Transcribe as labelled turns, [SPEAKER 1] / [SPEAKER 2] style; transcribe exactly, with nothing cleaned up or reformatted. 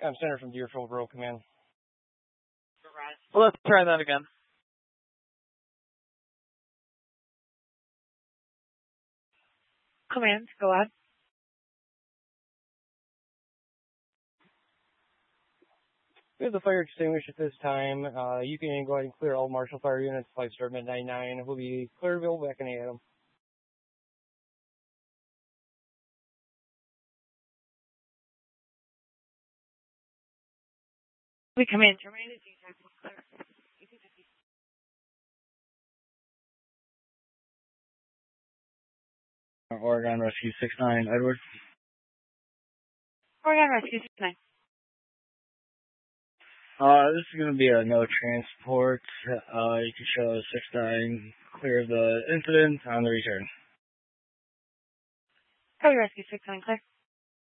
[SPEAKER 1] I'm Center from Deerfield Rural Command.
[SPEAKER 2] Well, let's try that again.
[SPEAKER 3] Command, go ahead.
[SPEAKER 1] We have the fire extinguished at this time. Uh, you can go ahead and clear all Marshall Fire units. Flight start at ninety-nine. We'll be Clearville back in Adam.
[SPEAKER 3] We command terminated.
[SPEAKER 4] Oregon Rescue six nine, Edward.
[SPEAKER 3] Oregon Rescue six nine.
[SPEAKER 4] Uh, this is going to be a no transport. Uh, you can show six nine clear the incident on the return.
[SPEAKER 3] Copy Rescue six nine, clear.